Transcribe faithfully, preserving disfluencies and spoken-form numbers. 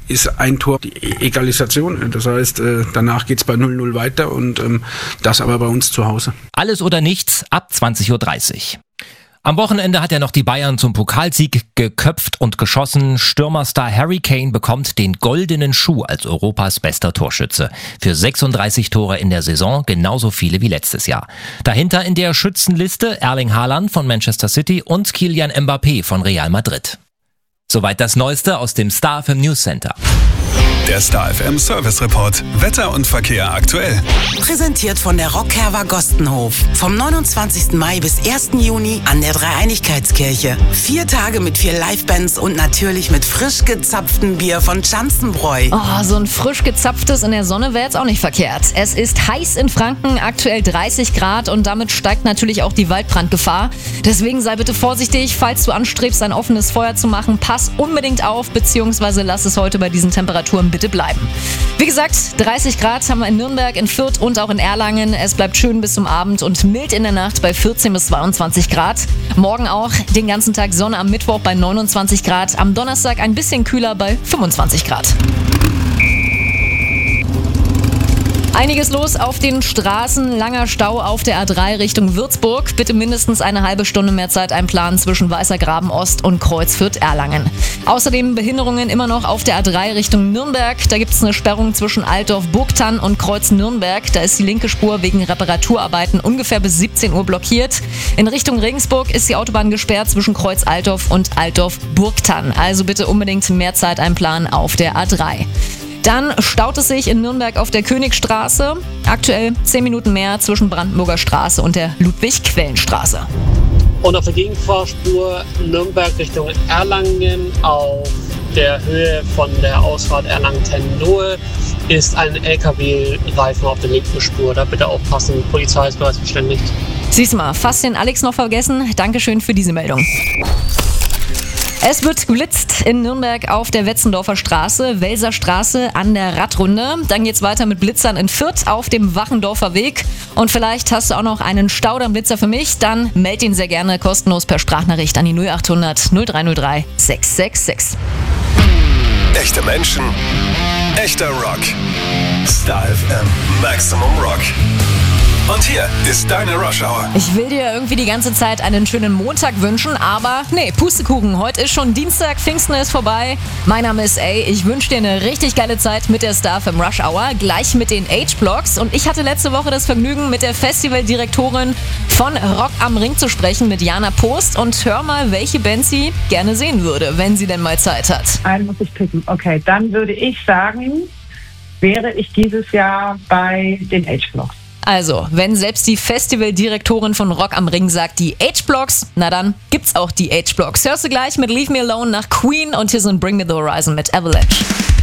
ist ein Tor die Egalisation. Das heißt, danach geht's bei null null weiter und das aber bei uns zu Hause. Alles oder nichts ab zwanzig Uhr dreißig. Am Wochenende hat er noch die Bayern zum Pokalsieg geköpft und geschossen. Stürmerstar Harry Kane bekommt den goldenen Schuh als Europas bester Torschütze. Für sechsunddreißig Tore in der Saison, genauso viele wie letztes Jahr. Dahinter in der Schützenliste Erling Haaland von Manchester City und Kylian Mbappé von Real Madrid. Soweit das Neueste aus dem Star F M News Center. Der Star F M Service Report. Wetter und Verkehr aktuell. Präsentiert von der Rockherber Gostenhof. Vom neunundzwanzigsten Mai bis ersten Juni an der Dreieinigkeitskirche. Vier Tage mit vier Livebands und natürlich mit frisch gezapftem Bier von Schanzenbräu. Oh, so ein frisch gezapftes in der Sonne wäre jetzt auch nicht verkehrt. Es ist heiß in Franken, aktuell dreißig Grad und damit steigt natürlich auch die Waldbrandgefahr. Deswegen sei bitte vorsichtig, falls du anstrebst, ein offenes Feuer zu machen. Pass unbedingt auf, beziehungsweise lass es heute bei diesen Temperaturen bitte bleiben. Wie gesagt, dreißig Grad haben wir in Nürnberg, in Fürth und auch in Erlangen. Es bleibt schön bis zum Abend und mild in der Nacht bei vierzehn bis zweiundzwanzig Grad. Morgen auch den ganzen Tag Sonne, am Mittwoch bei neunundzwanzig Grad. Am Donnerstag ein bisschen kühler bei fünfundzwanzig Grad. Einiges los auf den Straßen, langer Stau auf der A drei Richtung Würzburg. Bitte mindestens eine halbe Stunde mehr Zeit einplanen zwischen Weißergraben Ost und Kreuz Fürth-Erlangen. Außerdem Behinderungen immer noch auf der A drei Richtung Nürnberg. Da gibt es eine Sperrung zwischen Altdorf-Burgthann und Kreuz Nürnberg. Da ist die linke Spur wegen Reparaturarbeiten ungefähr bis siebzehn Uhr blockiert. In Richtung Regensburg ist die Autobahn gesperrt zwischen Kreuz Altdorf und Altdorf-Burgthann. Also bitte unbedingt mehr Zeit einplanen auf der A drei. Dann staut es sich in Nürnberg auf der Königstraße. Aktuell zehn Minuten mehr zwischen Brandenburger Straße und der Ludwig-Quellen-Straße. Und auf der Gegenfahrspur Nürnberg Richtung Erlangen auf der Höhe von der Ausfahrt Erlangen-Tennohe ist ein L K W-Reifen auf der linken Spur. Da bitte aufpassen, die Polizei ist bereits verständigt. Siehst mal, fast den Alex noch vergessen. Dankeschön für diese Meldung. Es wird geblitzt in Nürnberg auf der Wetzendorfer Straße, Welser Straße an der Radrunde. Dann geht's weiter mit Blitzern in Fürth auf dem Wachendorfer Weg. Und vielleicht hast du auch noch einen Staudammblitzer für mich. Dann meld ihn sehr gerne kostenlos per Sprachnachricht an die null achthundert null drei null drei sechs sechs sechs. Echte Menschen, echter Rock. Star F M Maximum Rock. Und hier ist deine Rush Hour. Ich will dir irgendwie die ganze Zeit einen schönen Montag wünschen, aber nee, Pustekuchen. Heute ist schon Dienstag, Pfingsten ist vorbei. Mein Name ist A. Ich wünsche dir eine richtig geile Zeit mit der Star F M Rush Hour, gleich mit den H-Blocks. Und ich hatte letzte Woche das Vergnügen, mit der Festivaldirektorin von Rock am Ring zu sprechen, mit Jana Post. Und hör mal, welche Band sie gerne sehen würde, wenn sie denn mal Zeit hat. Einen muss ich picken. Okay, dann würde ich sagen, wäre ich dieses Jahr bei den H-Blocks. Also, wenn selbst die Festivaldirektorin von Rock am Ring sagt, die H-Blocks, na dann gibt's auch die H-Blocks. Hörst du gleich mit Leave Me Alone nach Queen und hier sind Bring Me the Horizon mit Avalanche.